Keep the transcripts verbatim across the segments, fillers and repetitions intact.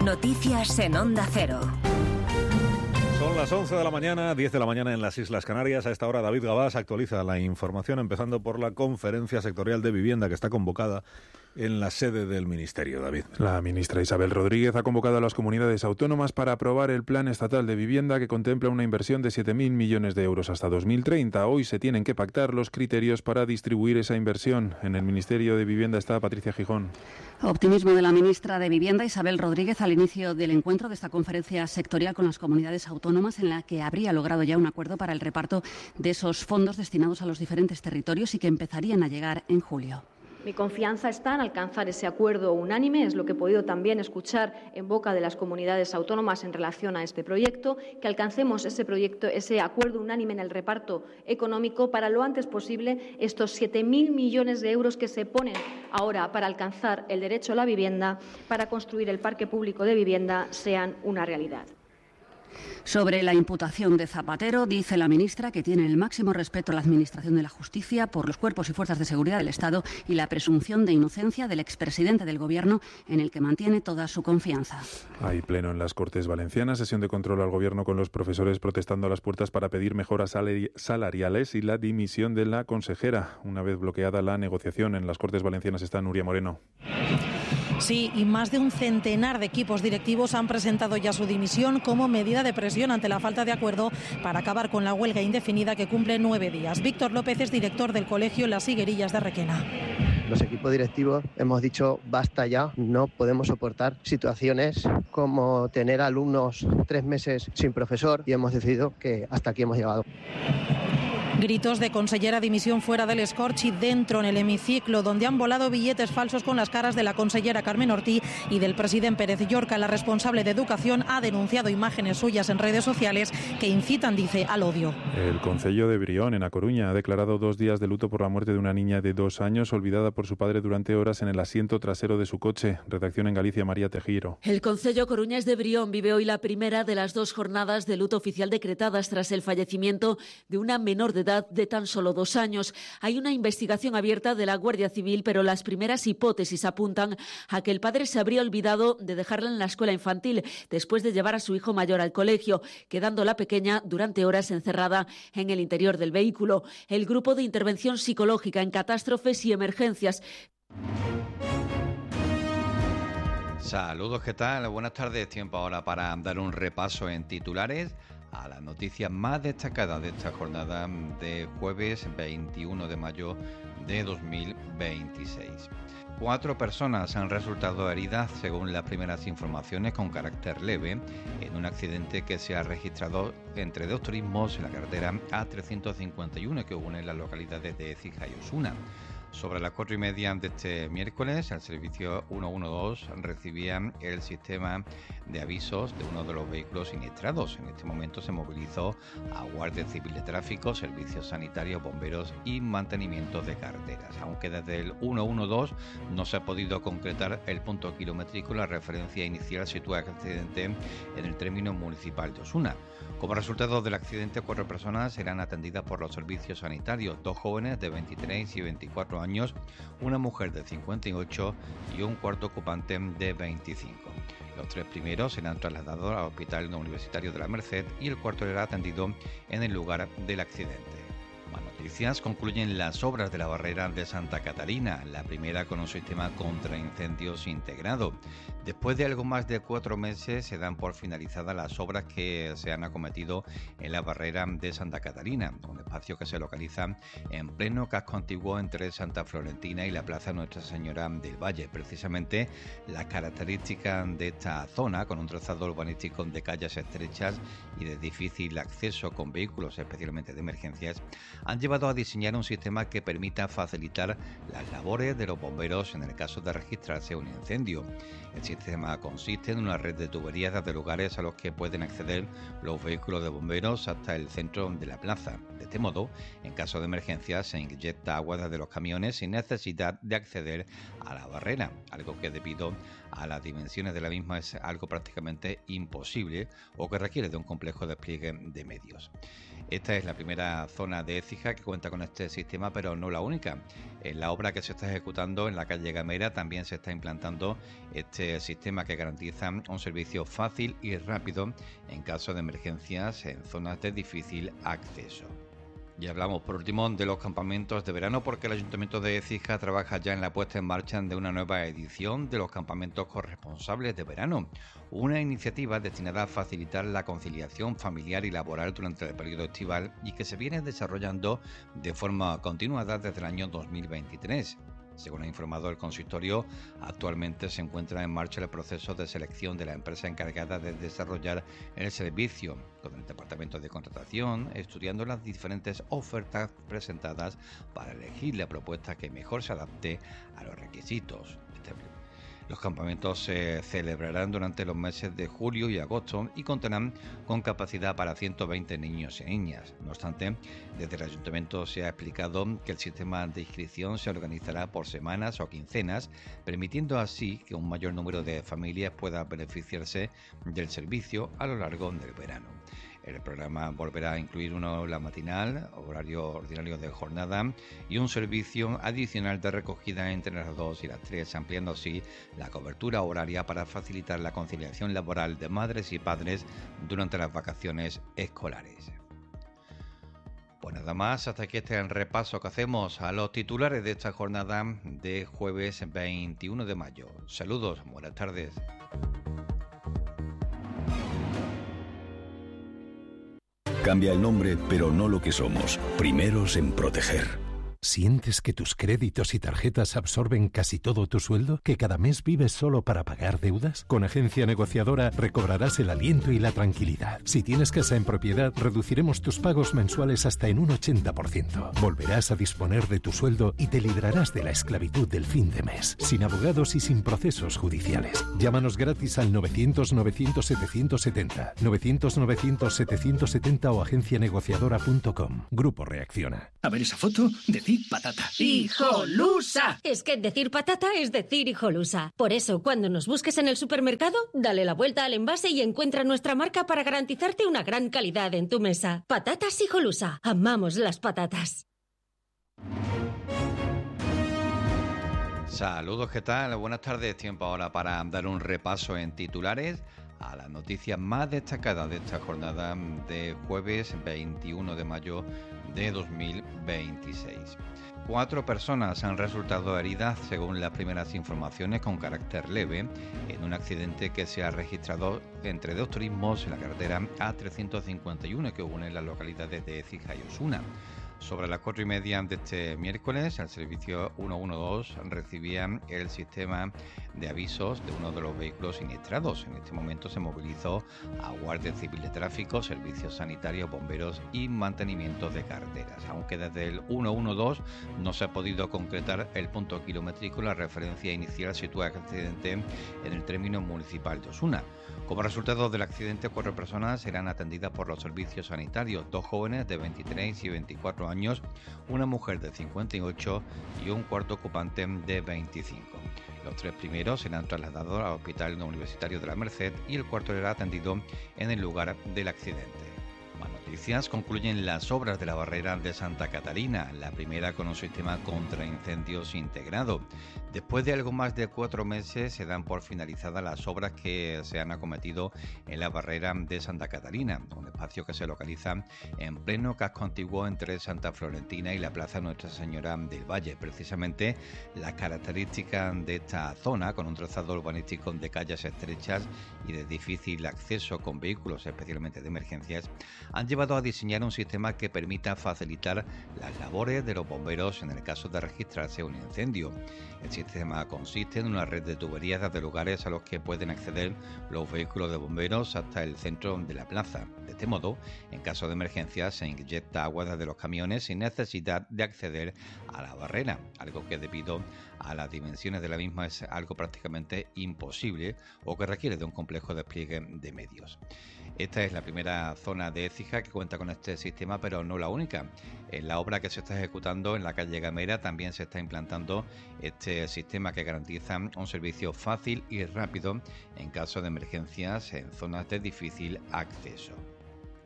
Noticias en Onda Cero. Son las once de la mañana, diez de la mañana en las Islas Canarias. A esta hora David Gabás actualiza la información, empezando por la Conferencia Sectorial de Vivienda que está convocada en la sede del Ministerio. David. La ministra Isabel Rodríguez ha convocado a las comunidades autónomas para aprobar el Plan Estatal de Vivienda que contempla una inversión de siete mil millones de euros hasta dos mil treinta. Hoy se tienen que pactar los criterios para distribuir esa inversión. En el Ministerio de Vivienda está Patricia Gijón. Optimismo de la ministra de Vivienda Isabel Rodríguez al inicio del encuentro de esta conferencia sectorial con las comunidades autónomas, en la que habría logrado ya un acuerdo para el reparto de esos fondos destinados a los diferentes territorios y que empezarían a llegar en julio. Mi confianza está en alcanzar ese acuerdo unánime, es lo que he podido también escuchar en boca de las comunidades autónomas en relación a este proyecto, que alcancemos ese proyecto, ese acuerdo unánime en el reparto económico para lo antes posible estos siete mil millones de euros que se ponen ahora para alcanzar el derecho a la vivienda, para construir el parque público de vivienda, sean una realidad. Sobre la imputación de Zapatero, dice la ministra que tiene el máximo respeto a la Administración de la Justicia por los cuerpos y fuerzas de seguridad del Estado y la presunción de inocencia del expresidente del Gobierno, en el que mantiene toda su confianza. Hay pleno en las Cortes Valencianas, sesión de control al Gobierno con los profesores protestando a las puertas para pedir mejoras salariales y la dimisión de la consejera. Una vez bloqueada la negociación, en las Cortes Valencianas está Nuria Moreno. Sí, y más de un centenar de equipos directivos han presentado ya su dimisión como medida de presión ante la falta de acuerdo para acabar con la huelga indefinida que cumple nueve días. Víctor López es director del colegio Las Higuerillas de Requena. Los equipos directivos hemos dicho basta ya, no podemos soportar situaciones como tener alumnos tres meses sin profesor y hemos decidido que hasta aquí hemos llegado. Gritos de consellera dimisión fuera del Escorch y dentro en el hemiciclo, donde han volado billetes falsos con las caras de la consellera Carmen Ortí y del presidente Pérez Llorca. La responsable de Educación ha denunciado imágenes suyas en redes sociales que incitan, dice, al odio. El concello de Brión, en A Coruña, ha declarado dos días de luto por la muerte de una niña de dos años olvidada por su padre durante horas en el asiento trasero de su coche. Redacción en Galicia, María Tejiro. El concello coruñés de Brión vive hoy la primera de las dos jornadas de luto oficial decretadas tras el fallecimiento de una menor de edad de tan solo dos años. Hay una investigación abierta de la Guardia Civil, pero las primeras hipótesis apuntan a que el padre se habría olvidado de dejarla en la escuela infantil después de llevar a su hijo mayor al colegio, quedando la pequeña durante horas encerrada en el interior del vehículo. El Grupo de Intervención Psicológica en Catástrofes y Emergencias. Saludos, ¿qué tal? Buenas tardes. Tiempo ahora para dar un repaso en titulares a las noticias más destacadas de esta jornada de jueves veintiuno de mayo de dos mil veintiséis. Cuatro personas han resultado heridas, según las primeras informaciones, con carácter leve, en un accidente que se ha registrado entre dos turismos en la carretera A trescientos cincuenta y uno que une las localidades de Écija y Osuna. Sobre las cuatro y media de este miércoles, el servicio ciento doce recibía el sistema de avisos de uno de los vehículos siniestrados. En este momento se movilizó a Guardia Civil de Tráfico, servicios sanitarios, bomberos y mantenimiento de carreteras. Aunque desde el ciento doce no se ha podido concretar el punto kilométrico, la referencia inicial sitúa el accidente en el término municipal de Osuna. Como resultado del accidente, cuatro personas serán atendidas por los servicios sanitarios, dos jóvenes de veintitrés y veinticuatro años, una mujer de cincuenta y ocho y un cuarto ocupante de veinticinco. Los tres primeros serán trasladados al Hospital Universitario de la Merced y el cuarto será atendido en el lugar del accidente. Más noticias. Concluyen las obras de la barrera de Santa Catalina, la primera con un sistema contra incendios integrado. Después de algo más de cuatro meses se dan por finalizadas las obras que se han acometido en la barrera de Santa Catalina, un espacio que se localiza en pleno casco antiguo entre Santa Florentina y la Plaza Nuestra Señora del Valle. Precisamente las características de esta zona, con un trazado urbanístico de calles estrechas y de difícil acceso con vehículos, especialmente de emergencias, han llevado a diseñar un sistema que permita facilitar las labores de los bomberos en el caso de registrarse un incendio. El sistema consiste en una red de tuberías desde lugares a los que pueden acceder los vehículos de bomberos hasta el centro de la plaza. De este modo, en caso de emergencia, se inyecta agua desde los camiones sin necesidad de acceder a la barrera, algo que debido a las dimensiones de la misma es algo prácticamente imposible o que requiere de un complejo despliegue de medios. Esta es la primera zona de Écija que cuenta con este sistema, pero no la única. En la obra que se está ejecutando en la calle Gamera también se está implantando este este sistema que garantiza un servicio fácil y rápido en caso de emergencias en zonas de difícil acceso. Y hablamos por último de los campamentos de verano, porque el Ayuntamiento de Écija trabaja ya en la puesta en marcha de una nueva edición de los campamentos corresponsables de verano, una iniciativa destinada a facilitar la conciliación familiar y laboral durante el periodo estival y que se viene desarrollando de forma continuada desde el año dos mil veintitrés. Según ha informado el consistorio, actualmente se encuentra en marcha el proceso de selección de la empresa encargada de desarrollar el servicio, con el Departamento de Contratación estudiando las diferentes ofertas presentadas para elegir la propuesta que mejor se adapte a los requisitos. Los campamentos se celebrarán durante los meses de julio y agosto y contarán con capacidad para ciento veinte niños y niñas. No obstante, desde el Ayuntamiento se ha explicado que el sistema de inscripción se organizará por semanas o quincenas, permitiendo así que un mayor número de familias pueda beneficiarse del servicio a lo largo del verano. El programa volverá a incluir una aula matinal, horario ordinario de jornada y un servicio adicional de recogida entre las dos y las tres, ampliando así la cobertura horaria para facilitar la conciliación laboral de madres y padres durante las vacaciones escolares. Pues nada más, hasta aquí este repaso que hacemos a los titulares de esta jornada de jueves veintiuno de mayo. Saludos, buenas tardes. Cambia el nombre, pero no lo que somos. Primeros en proteger. ¿Sientes que tus créditos y tarjetas absorben casi todo tu sueldo? ¿Que cada mes vives solo para pagar deudas? Con Agencia Negociadora recobrarás el aliento y la tranquilidad. Si tienes casa en propiedad, reduciremos tus pagos mensuales hasta en un ochenta por ciento. Volverás a disponer de tu sueldo y te librarás de la esclavitud del fin de mes, sin abogados y sin procesos judiciales. Llámanos gratis al novecientos novecientos setecientos setenta, novecientos novecientos setecientos setenta o agencia negociadora punto com. Grupo Reacciona. A ver esa foto, decir patata. ¡Hijolusa! Es que decir patata es decir hijolusa. Por eso, cuando nos busques en el supermercado, dale la vuelta al envase y encuentra nuestra marca para garantizarte una gran calidad en tu mesa. Patatas Hijolusa. Amamos las patatas. Saludos, ¿qué tal? Buenas tardes. Tiempo ahora para dar un repaso en titulares a las noticias más destacadas de esta jornada de jueves veintiuno de mayo de dos mil veintiséis. Cuatro personas han resultado heridas, según las primeras informaciones, con carácter leve, en un accidente que se ha registrado entre dos turismos en la carretera A trescientos cincuenta y uno que une las localidades de Écija y Osuna. Sobre las cuatro y media de este miércoles, el servicio ciento doce recibía el sistema de avisos de uno de los vehículos siniestrados. En este momento se movilizó a Guardia Civil de Tráfico, servicios sanitarios, bomberos y mantenimiento de carreteras. Aunque desde el ciento doce no se ha podido concretar el punto kilométrico, la referencia inicial sitúa el accidente en el término municipal de Osuna. Como resultado del accidente, cuatro personas serán atendidas por los servicios sanitarios, dos jóvenes de veintitrés y veinticuatro años, una mujer de cincuenta y ocho y un cuarto ocupante de veinticinco. Los tres primeros serán trasladados al Hospital Universitario de la Merced y el cuarto será atendido en el lugar del accidente. Más noticias. Concluyen las obras de la barrera de Santa Catalina, la primera con un sistema contra incendios integrado. Después de algo más de cuatro meses se dan por finalizadas las obras que se han acometido en la barrera de Santa Catalina, un espacio que se localiza en pleno casco antiguo entre Santa Florentina y la Plaza Nuestra Señora del Valle. Precisamente las características de esta zona, con un trazado urbanístico de calles estrechas y de difícil acceso con vehículos, especialmente de emergencias, han llevado a diseñar un sistema que permita facilitar las labores de los bomberos en el caso de registrarse un incendio. El sistema consiste en una red de tuberías desde lugares a los que pueden acceder los vehículos de bomberos hasta el centro de la plaza. De este modo, en caso de emergencia, se inyecta agua desde los camiones sin necesidad de acceder a la barrera, algo que debido a las dimensiones de la misma es algo prácticamente imposible o que requiere de un complejo despliegue de medios. Esta es la primera zona de Écija que cuenta con este sistema, pero no la única. En la obra que se está ejecutando en la calle Gamera también se está implantando este sistema que garantiza un servicio fácil y rápido en caso de emergencias en zonas de difícil acceso.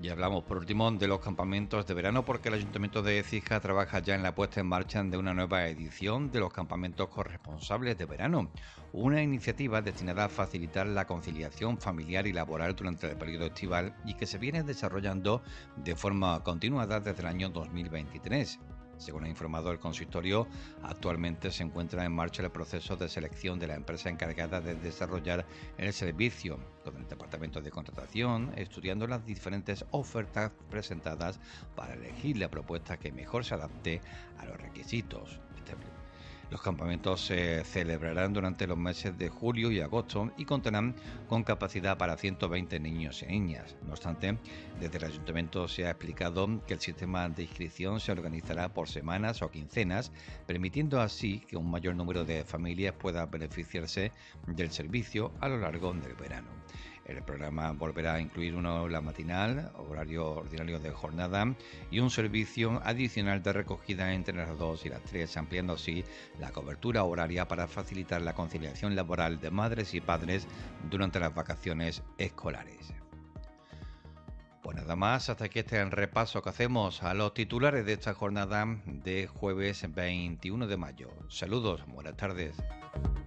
Y hablamos por último de los campamentos de verano, porque el Ayuntamiento de Écija trabaja ya en la puesta en marcha de una nueva edición de los campamentos corresponsables de verano, una iniciativa destinada a facilitar la conciliación familiar y laboral durante el periodo estival y que se viene desarrollando de forma continuada desde el año dos mil veintitrés. Según ha informado el consistorio, actualmente se encuentra en marcha el proceso de selección de la empresa encargada de desarrollar el servicio, con el Departamento de Contratación estudiando las diferentes ofertas presentadas para elegir la propuesta que mejor se adapte a los requisitos. Los campamentos se celebrarán durante los meses de julio y agosto y contarán con capacidad para ciento veinte niños y niñas. No obstante, desde el Ayuntamiento se ha explicado que el sistema de inscripción se organizará por semanas o quincenas, permitiendo así que un mayor número de familias pueda beneficiarse del servicio a lo largo del verano. El programa volverá a incluir una aula matinal, horario ordinario de jornada y un servicio adicional de recogida entre las dos y las tres, ampliando así la cobertura horaria para facilitar la conciliación laboral de madres y padres durante las vacaciones escolares. Pues nada más, hasta aquí este repaso que hacemos a los titulares de esta jornada de jueves veintiuno de mayo. Saludos, buenas tardes.